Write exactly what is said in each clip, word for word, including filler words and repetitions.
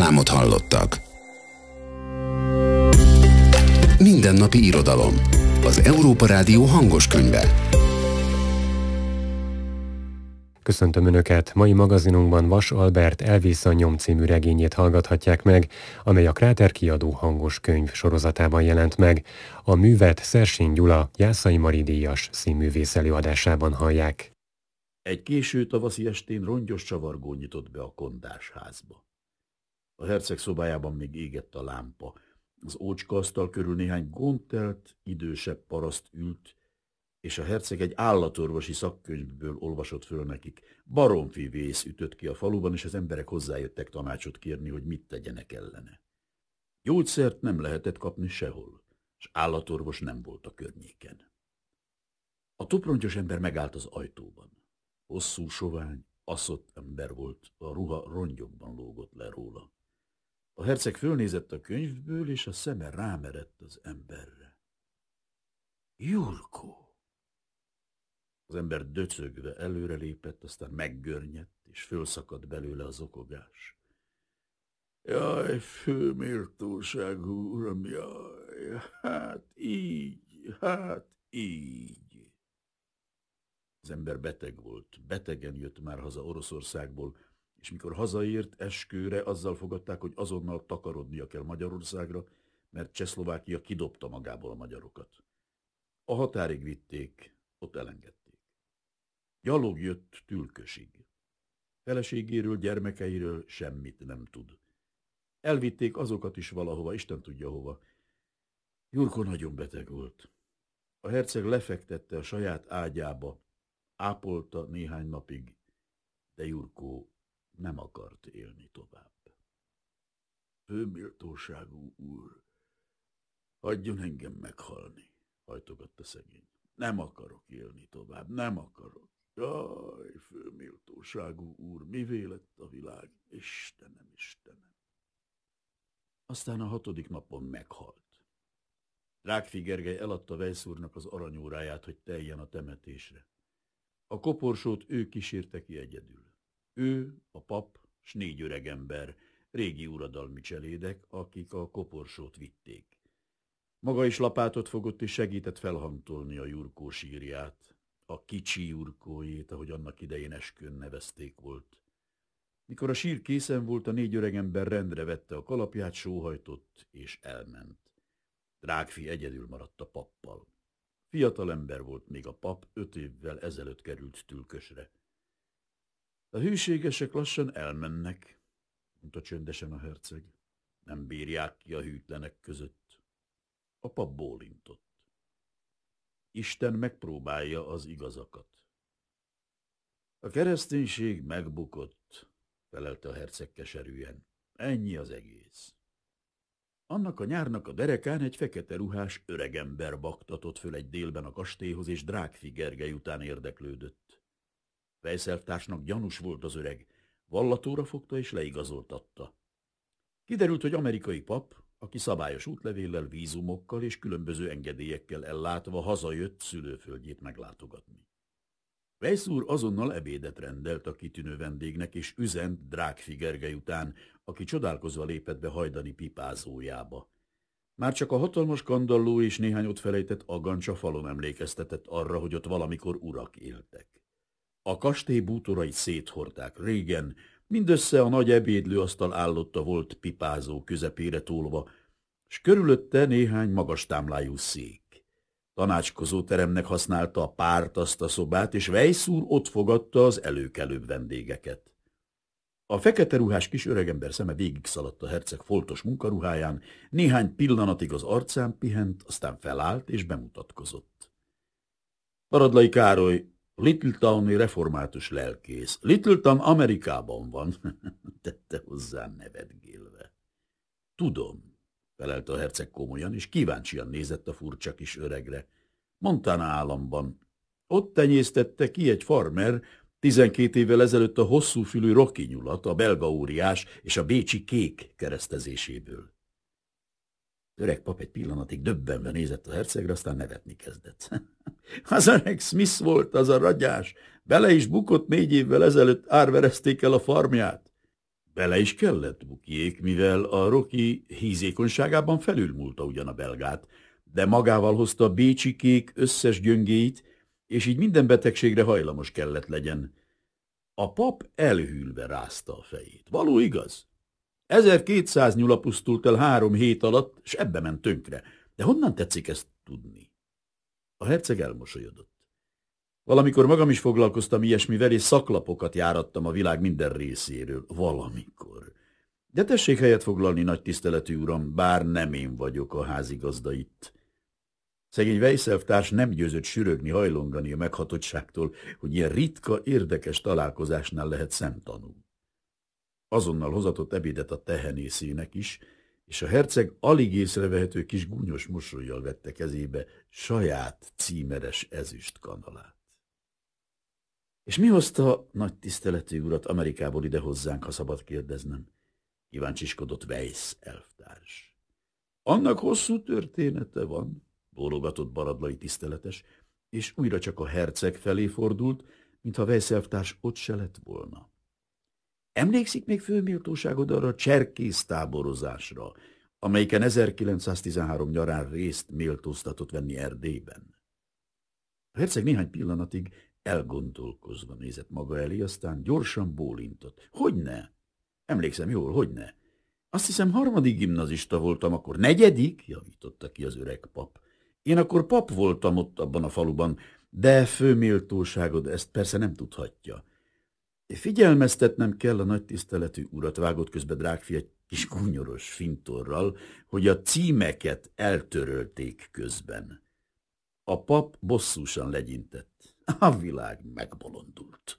reklámot hallottak. Mindennapi irodalom. Az Európa Rádió hangos könyve. Köszöntöm Önöket! Mai magazinunkban Vas Albert Elvész a nyom című regényét hallgathatják meg, amely a Kráter kiadó hangos könyv sorozatában jelent meg. A művet Szersény Gyula Jászai Mari díjas színművész előadásában hallják. Egy késő tavaszi estén rongyos csavargó nyitott be a kondásházba. A herceg szobájában még égett a lámpa. Az ócskaasztal körül néhány gondtelt, idősebb paraszt ült, és a herceg egy állatorvosi szakkönyvből olvasott föl nekik. Baromfi vész ütött ki a faluban, és az emberek hozzájöttek tanácsot kérni, hogy mit tegyenek ellene. Gyógyszert nem lehetett kapni sehol, és állatorvos nem volt a környéken. A toprontyos ember megállt az ajtóban. Hosszú, sovány, aszott ember volt, a ruha rongyokban lógott le róla. A herceg fölnézett a könyvből, és a szeme rámerett az emberre. Jurkó! Az ember döcögve előrelépett, aztán meggörnyedt, és fölszakadt belőle az okogás. Jaj, főméltóságú uram, jaj, hát így, hát így. Az ember beteg volt, betegen jött már haza Oroszországból, és mikor hazaért eskőre, azzal fogadták, hogy azonnal takarodnia kell Magyarországra, mert Csehszlovákia kidobta magából a magyarokat. A határig vitték, ott elengedték. Gyalog jött Tülkösig. Feleségéről, gyermekeiről semmit nem tud. Elvitték azokat is valahova, Isten tudja hova. Jurkó nagyon beteg volt. A herceg lefektette a saját ágyába, ápolta néhány napig, de Jurkó nem akart élni tovább. Főméltóságú úr, hagyjon engem meghalni, hajtogatta szegény. Nem akarok élni tovább, nem akarok. Jaj, főméltóságú úr, mivé lett a világ? Istenem, Istenem. Aztán a hatodik napon meghalt. Rákfi Gergely eladta Weisz úrnak az aranyóráját, hogy teljen a temetésre. A koporsót ő kísérte ki egyedül. Ő, a pap, s négy öregember, régi uradalmi cselédek, akik a koporsót vitték. Maga is lapátot fogott és segített felhangtolni a Jurkó sírját, a kicsi Jurkójét, ahogy annak idején eskön nevezték volt. Mikor a sír készen volt, a négy öregember rendre vette a kalapját, sóhajtott és elment. Rákfi egyedül maradt a pappal. Fiatal ember volt még a pap, öt évvel ezelőtt került Tülkösre. A hűségesek lassan elmennek, mondta csöndesen a herceg. Nem bírják ki a hűtlenek között. A pap bólintott. Isten megpróbálja az igazakat. A kereszténység megbukott, felelte a herceg keserűen. Ennyi az egész. Annak a nyárnak a derekán egy fekete ruhás öregember baktatott föl egy délben a kastélyhoz, és Rákfi Gergely után érdeklődött. Weisz elvtársnak gyanús volt az öreg, vallatóra fogta és leigazoltatta. Kiderült, hogy amerikai pap, aki szabályos útlevéllel, vízumokkal és különböző engedélyekkel ellátva hazajött szülőföldjét meglátogatni. Weisz úr azonnal ebédet rendelt a kitűnő vendégnek, és üzent Rákfi Gergely után, aki csodálkozva lépett be hajdani pipázójába. Már csak a hatalmas kandalló és néhány ott felejtett agancsa falon emlékeztetett arra, hogy ott valamikor urak éltek. A kastély bútorait széthordták régen, mindössze a nagy ebédlőasztal állotta volt pipázó közepére tólva, s körülötte néhány magas támlájú szék. Tanácskozó teremnek használta a párt azt a szobát, és Weisz úr ott fogadta az előkelőbb vendégeket. A fekete ruhás kis öregember szeme végig szaladt a herceg foltos munkaruháján, néhány pillanatig az arcán pihent, aztán felállt és bemutatkozott. Maradlai Károly, Littletown-i református lelkész. Littleton Amerikában van, tette hozzá nevetgélve. Tudom, felelte a herceg komolyan, és kíváncsian nézett a furcsa kis öregre. Montana államban. Ott tenyésztette ki egy farmer tizenkét évvel ezelőtt a hosszúfülű Rocky nyulat, a belga óriás és a bécsi kék keresztezéséből. Öreg pap egy pillanatig döbbenve nézett a hercegre, aztán nevetni kezdett. Az öreg Smith volt az a ragyás, bele is bukott négy évvel ezelőtt, árverezték el a farmját. Bele is kellett Bukiék, mivel a Rocky hízékonyságában felülmúlta ugyan a belgát, de magával hozta a bécsikék összes gyöngéit, és így minden betegségre hajlamos kellett legyen. A pap elhűlve rázta a fejét. Való igaz? ezerkétszáz nyula pusztult el három hét alatt, s ebbe ment tönkre. De honnan tetszik ezt tudni? A herceg elmosolyodott. Valamikor magam is foglalkoztam ilyesmivel, és szaklapokat járattam a világ minden részéről. Valamikor. De tessék helyet foglalni, nagy tiszteletű uram, bár nem én vagyok a házigazda itt. Szegény Weisselvtárs nem győzött sürögni, hajlongani a meghatottságtól, hogy ilyen ritka, érdekes találkozásnál lehet szemtanú. Azonnal hozatott ebédet a tehenészének is, és a herceg alig észrevehető kis gúnyos mosollyal vette kezébe saját címeres ezüst kanalát. És mi hozta nagy tiszteletű urat Amerikából ide hozzánk, ha szabad kérdeznem? Kíváncsiskodott Weisselvtárs. Annak hosszú története van, bólogatott Baradlai tiszteletes, és újra csak a herceg felé fordult, mintha Weisselvtárs ott se lett volna. Emlékszik még főméltóságod arra a cserkész táborozásra, amelyiken ezerkilencszáztizenhárom nyarán részt méltóztatott venni Erdélyben? A herceg néhány pillanatig elgondolkozva nézett maga elé, aztán gyorsan bólintott. Hogyne? Emlékszem jól, hogyne? Azt hiszem harmadik gimnazista voltam, akkor negyedik, javította ki az öreg pap. Én akkor pap voltam ott abban a faluban, de főméltóságod ezt persze nem tudhatja. Figyelmeztetnem kell a nagy tiszteletű urat, vágott közbe Drágfi egy kis gúnyoros fintorral, hogy a címeket eltörölték közben. A pap bosszúsan legyintett. A világ megbolondult.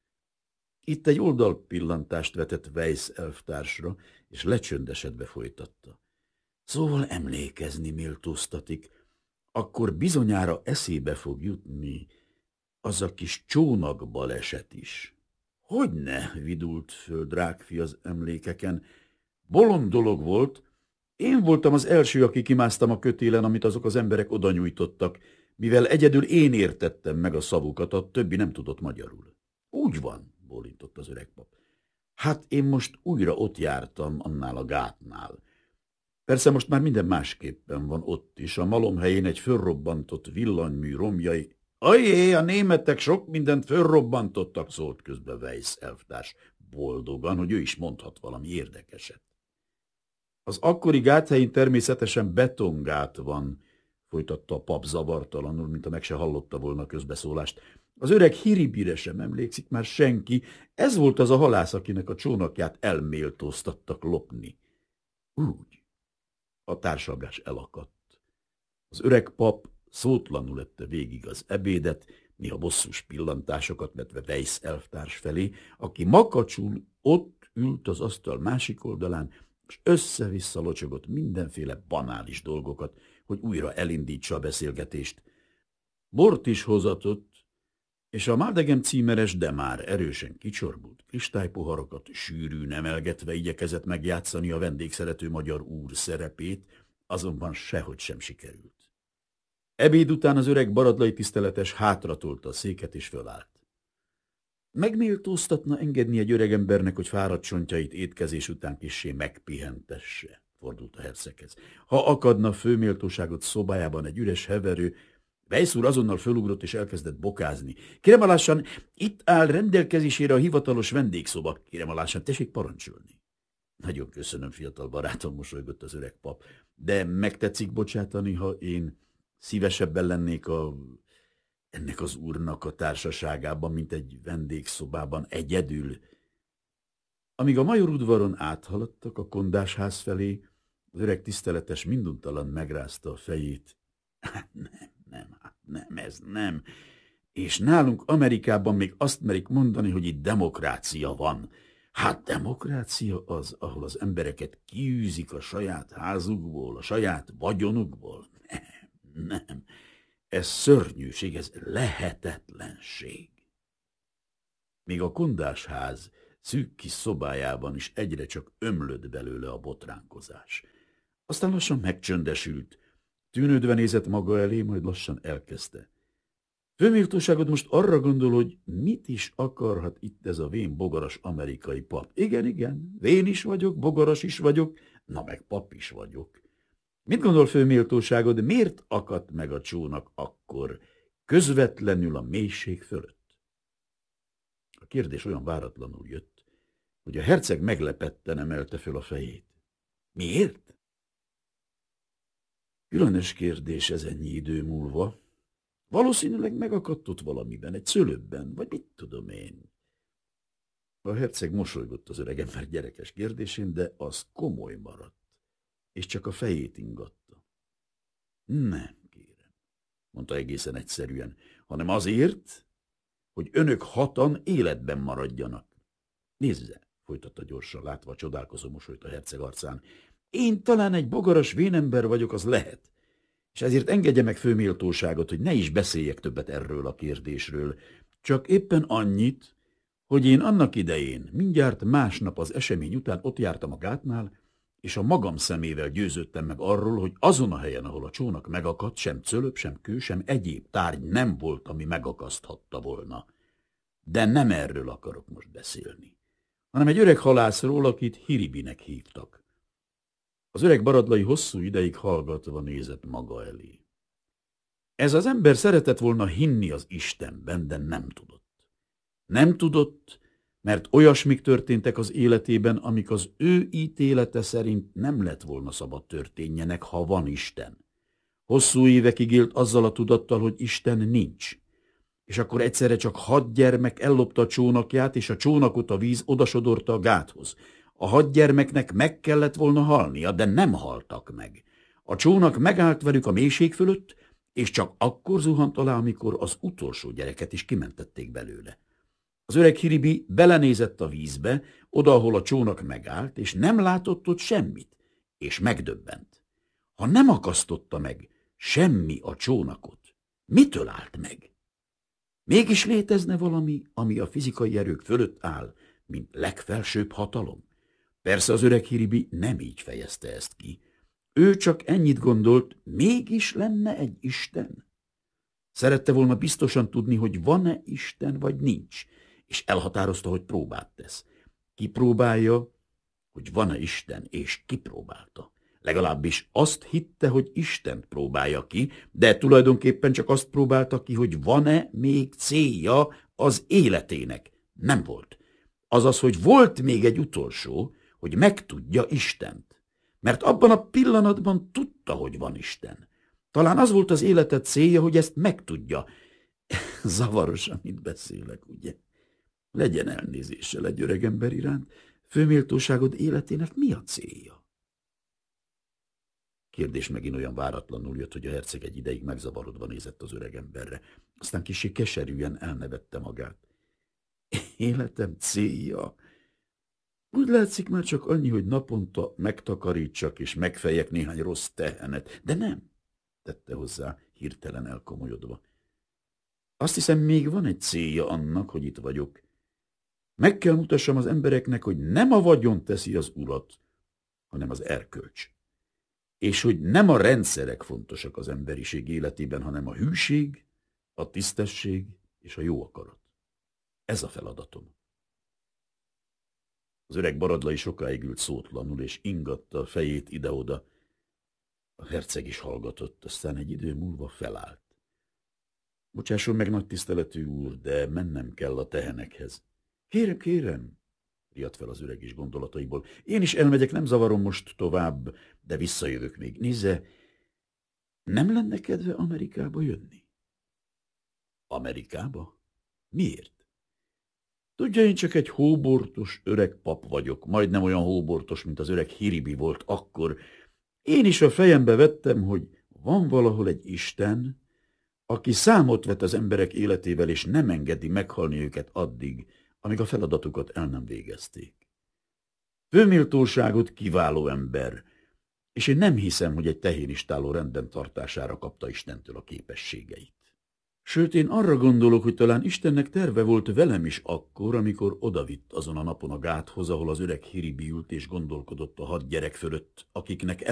Itt egy oldalpillantást vetett Weisselvtársra, és lecsöndesedve folytatta. Szóval emlékezni méltóztatik, akkor bizonyára eszébe fog jutni az a kis csónakbaleset is. Hogyne, vidult föl Drágfi az emlékeken. Bolond dolog volt. Én voltam az első, aki kimásztam a kötélen, amit azok az emberek oda nyújtottak, mivel egyedül én értettem meg a szavukat, a többi nem tudott magyarul. Úgy van, bólintott az öreg pap. Hát én most újra ott jártam, annál a gátnál. Persze most már minden másképpen van ott is. A malomhelyén egy fölrobbantott villanymű romjai. Ajé, a németek sok mindent fölrobbantottak, szólt közbe Weisselvtárs boldogan, hogy ő is mondhat valami érdekeset. Az akkori gáthelyén természetesen betongát van, folytatta a pap zavartalanul, mint ha meg se hallotta volna a közbeszólást. Az öreg Hiribire sem emlékszik már senki, ez volt az a halász, akinek a csónakját elméltóztattak lopni. Úgy. A társalgás elakadt. Az öreg pap szótlanul ette végig az ebédet, néha bosszús pillantásokat vetve Weisselvtárs felé, aki makacsul ott ült az asztal másik oldalán, és össze-vissza locsogott mindenféle banális dolgokat, hogy újra elindítsa a beszélgetést. Bort is hozatott, és a Mádegem címeres, de már erősen kicsorbult kristálypoharakat sűrűn emelgetve igyekezett megjátszani a vendégszerető magyar úr szerepét, azonban sehogy sem sikerült. Ebéd után az öreg Baradlai tiszteletes hátratolta a széket és fölállt. Megméltóztatna engedni egy öregembernek, hogy fáradt csontjait étkezés után kissé megpihentesse, fordult a herceghez. Ha akadna főméltóságot szobájában egy üres heverő, Weiss úr azonnal fölugrott és elkezdett bokázni. Kérem alássan, itt áll rendelkezésére a hivatalos vendégszoba. Kérem alássan, tessék parancsolni. Nagyon köszönöm, fiatal barátom, mosolygott az öreg pap, de megtetszik bocsátani, ha én szívesebben lennék a, ennek az úrnak a társaságában, mint egy vendégszobában egyedül. Amíg a major udvaron áthaladtak a kondásház felé, az öreg tiszteletes minduntalan megrázta a fejét. Nem, nem, hát nem, ez nem. És nálunk Amerikában még azt merik mondani, hogy itt demokrácia van. Hát demokrácia az, ahol az embereket kiűzik a saját házukból, a saját vagyonukból. Nem, nem. Ez szörnyűség, ez lehetetlenség. Még a kondásház szűk kis szobájában is egyre csak ömlött belőle a botránkozás. Aztán lassan megcsöndesült, tűnődve nézett maga elé, majd lassan elkezdte. Főméltóságod most arra gondol, hogy mit is akarhat itt ez a vén bogaras amerikai pap. Igen, igen, vén is vagyok, bogaras is vagyok, na meg pap is vagyok. Mit gondol főméltóságod, miért akadt meg a csónak akkor, közvetlenül a mélység fölött? A kérdés olyan váratlanul jött, hogy a herceg meglepetten emelte föl a fejét. Miért? Különös kérdés ez ennyi idő múlva. Valószínűleg megakadt ott valamiben, egy szőlőben, vagy mit tudom én. A herceg mosolygott az öregember gyerekes kérdésén, de az komoly maradt, és csak a fejét ingatta. Nem, kérem, mondta egészen egyszerűen, hanem azért, hogy önök hatan életben maradjanak. Nézze, folytatta gyorsan, látva a csodálkozó mosolyt a herceg arcán. Én talán egy bogaras vénember vagyok, az lehet. És ezért engedje meg főméltóságot, hogy ne is beszéljek többet erről a kérdésről, csak éppen annyit, hogy én annak idején, mindjárt másnap az esemény után ott jártam a gátnál, és a magam szemével győződtem meg arról, hogy azon a helyen, ahol a csónak megakadt, sem cölöp, sem kő, sem egyéb tárgy nem volt, ami megakaszthatta volna. De nem erről akarok most beszélni, hanem egy öreg halászról, akit Hiribinek hívtak. Az öreg baradlai hosszú ideig hallgatva nézett maga elé. Ez az ember szeretett volna hinni az Istenben, de nem tudott. Nem tudott, mert olyasmik történtek az életében, amik az ő ítélete szerint nem lett volna szabad történjenek, ha van Isten. Hosszú évekig élt azzal a tudattal, hogy Isten nincs. És akkor egyszerre csak hat gyermek ellopta a csónakját, és a csónakot a víz odasodorta a gáthoz. A hat gyermeknek meg kellett volna halnia, de nem haltak meg. A csónak megállt velük a mélység fölött, és csak akkor zuhant alá, amikor az utolsó gyereket is kimentették belőle. Az öreg Hiribi belenézett a vízbe, oda, ahol a csónak megállt, és nem látott ott semmit, és megdöbbent. Ha nem akasztotta meg semmi a csónakot, mitől állt meg? Mégis létezne valami, ami a fizikai erők fölött áll, mint legfelsőbb hatalom? Persze az öreg Hiribi nem így fejezte ezt ki. Ő csak ennyit gondolt, mégis lenne egy Isten. Szerette volna biztosan tudni, hogy van-e Isten, vagy nincs, és elhatározta, hogy próbát tesz. Kipróbálja, hogy van-e Isten, és kipróbálta. Legalábbis azt hitte, hogy Istent próbálja ki, de tulajdonképpen csak azt próbálta ki, hogy van-e még célja az életének. Nem volt. Azaz, hogy volt még egy utolsó, hogy megtudja Istent. Mert abban a pillanatban tudta, hogy van Isten. Talán az volt az életed célja, hogy ezt megtudja. Zavaros, amit beszélek, ugye? Legyen elnézéssel egy öreg ember iránt, főméltóságod életének mi a célja? Kérdés megint olyan váratlanul jött, hogy a herceg egy ideig megzavarodva nézett az öreg emberre. Aztán kissé keserűen elnevette magát. Életem célja? Úgy látszik már csak annyi, hogy naponta megtakarítsak és megfejek néhány rossz tehenet. De nem, tette hozzá, hirtelen elkomolyodva. Azt hiszem, még van egy célja annak, hogy itt vagyok. Meg kell mutassam az embereknek, hogy nem a vagyon teszi az urat, hanem az erkölcs. És hogy nem a rendszerek fontosak az emberiség életében, hanem a hűség, a tisztesség és a jó akarat. Ez a feladatom. Az öreg baradlai sokáig ült szótlanul, és ingatta a fejét ide-oda. A herceg is hallgatott, aztán egy idő múlva felállt. Bocsásson meg, nagy tiszteletű úr, de mennem kell a tehenekhez. Kérem, kérem, riadt fel az öreg is gondolataiból. Én is elmegyek, nem zavarom most tovább, de visszajövök még. Nézze, nem lenne kedve Amerikába jönni? Amerikába? Miért? Tudja, én csak egy hóbortos öreg pap vagyok, majdnem olyan hóbortos, mint az öreg Hiribi volt akkor. Én is a fejembe vettem, hogy van valahol egy Isten, aki számot vet az emberek életével, és nem engedi meghalni őket addig, amíg a feladatukat el nem végezték. Főméltóságot kiváló ember, és én nem hiszem, hogy egy tehénistáló rendben tartására kapta Istentől a képességeit. Sőt, én arra gondolok, hogy talán Istennek terve volt velem is akkor, amikor odavitt azon a napon a gáthoz, ahol az öreg Hiribi ült és gondolkodott a hat gyerek fölött, akiknek